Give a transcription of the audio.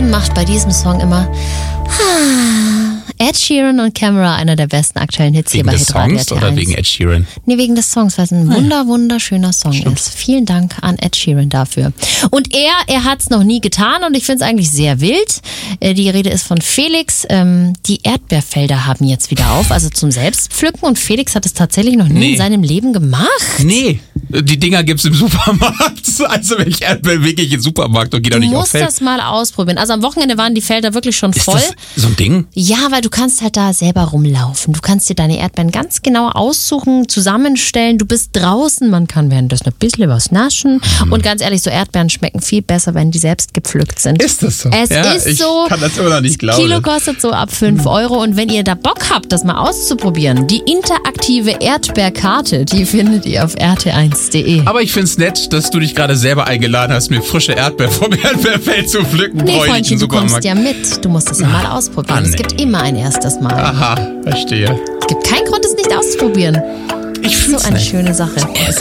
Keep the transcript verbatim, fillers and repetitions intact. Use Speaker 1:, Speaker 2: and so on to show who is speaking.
Speaker 1: Ton macht bei diesem Song immer Ed Sheeran und Camera, einer der besten aktuellen Hits
Speaker 2: wegen
Speaker 1: hier bei
Speaker 2: des
Speaker 1: Hitradio
Speaker 2: Songs oder wegen Ed Sheeran?
Speaker 1: Nee, wegen des Songs, weil es ein wunder, wunderschöner Song
Speaker 2: Stimmt.
Speaker 1: ist. Vielen Dank an Ed Sheeran dafür. Und er, er hat es noch nie getan und ich finde es eigentlich sehr wild. Äh, Die Rede ist von Felix. Ähm, Die Erdbeerfelder haben jetzt wieder auf, also zum Selbstpflücken, und Felix hat es tatsächlich noch nie
Speaker 2: Nee.
Speaker 1: in seinem Leben gemacht.
Speaker 2: Nee, die Dinger gibt's im Supermarkt. Also wenn ich Erdbeeren wirklich in den Supermarkt und gehe doch
Speaker 1: Du
Speaker 2: nicht auf
Speaker 1: musst
Speaker 2: Feld.
Speaker 1: das mal ausprobieren. Also am Wochenende waren die Felder wirklich schon
Speaker 2: Ist
Speaker 1: voll.
Speaker 2: das so ein Ding?
Speaker 1: Ja, weil du kannst halt da selber rumlaufen. Du kannst dir deine Erdbeeren ganz genau aussuchen, zusammenstellen. Du bist draußen, man kann währenddessen ein bisschen was naschen.
Speaker 2: Mhm.
Speaker 1: Und ganz ehrlich, so Erdbeeren schmecken viel besser, wenn die selbst gepflückt sind.
Speaker 2: Ist das so?
Speaker 1: Es
Speaker 2: Ja,
Speaker 1: ist
Speaker 2: ich
Speaker 1: so.
Speaker 2: kann das immer noch nicht
Speaker 1: Das
Speaker 2: glauben.
Speaker 1: Kilo kostet so ab fünf Euro. Und wenn ihr da Bock habt, das mal auszuprobieren, die interaktive Erdbeerkarte, die findet ihr auf r t eins punkt d e.
Speaker 2: Aber ich find's nett, dass du dich gerade selber eingeladen hast, mir frische Erdbeeren vom Erdbeerfeld zu pflücken.
Speaker 1: Nee,
Speaker 2: Bräulich
Speaker 1: Freundchen,
Speaker 2: im
Speaker 1: du kommst
Speaker 2: Supermarkt.
Speaker 1: ja mit. Du musst das ja mal ausprobieren.
Speaker 2: Ah, nee.
Speaker 1: Es gibt immer ein erstes Mal.
Speaker 2: Aha, verstehe.
Speaker 1: Es gibt keinen Grund, es nicht auszuprobieren.
Speaker 2: Ich
Speaker 1: So
Speaker 2: fühl's
Speaker 1: eine
Speaker 2: nicht.
Speaker 1: schöne Sache.